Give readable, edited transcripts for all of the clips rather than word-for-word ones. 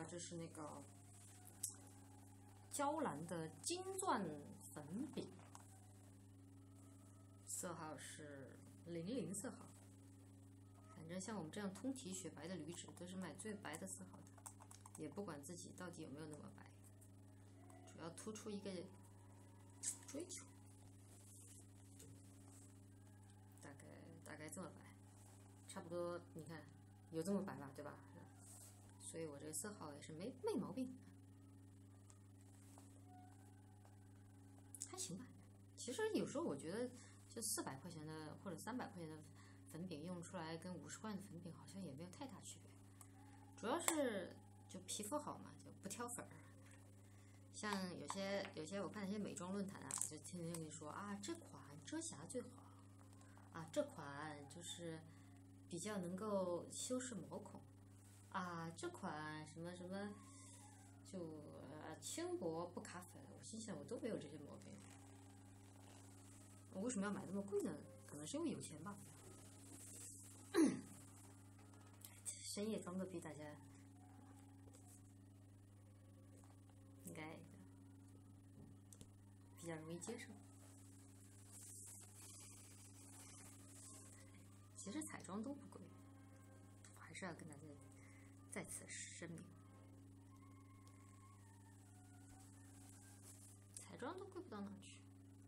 这是那个娇兰的金钻粉饼，色号是00色号。反正像我们这样通体雪白的女子，都是买最白的色号的，也不管自己到底有没有那么白，主要突出一个追求。大概这么白，差不多，你看有这么白吧，对吧？所以我这个色号也是没毛病，还行吧。其实有时候我觉得，就400块钱的或者300块钱的粉饼用出来，跟50块的粉饼好像也没有太大区别。主要是就皮肤好嘛，就不挑粉儿。像有些我看那些美妆论坛啊，就天天跟你说啊，这款遮瑕最好。啊，这款就是比较能够修饰毛孔啊，这款什么什么就轻薄不卡粉。我心想我都没有这些毛病，我为什么要买那么贵呢？可能是因为有钱吧。深夜装个逼，大家应该比较容易接受。其实彩妆都不贵，我还是要跟大家在此声明，彩妆都贵不到哪去。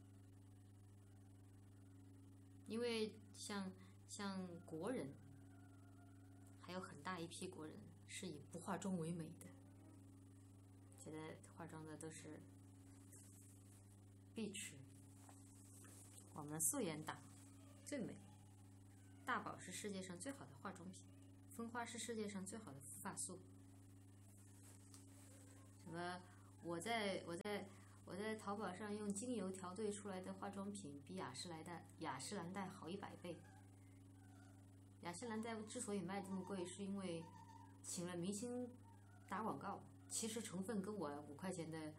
因为像国人，还有很大一批国人是以不化妆为美的，觉得化妆的都是碧池，我们素颜党最美。大宝是世界上最好的化妆品，蜂花是世界上最好的发素。什么？我在淘宝上用精油调兑出来的化妆品，比雅诗兰黛好100倍。雅诗兰黛之所以卖这么贵，是因为请了明星打广告，其实成分跟我5块钱的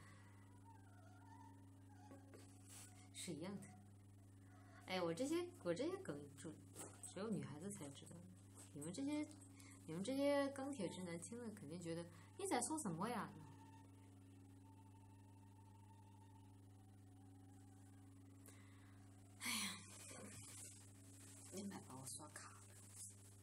是一样的。哎，我这些梗只有女孩子才知道，你们这些钢铁直男听了肯定觉得你在说什么呀？哎呀，你买帮我刷卡。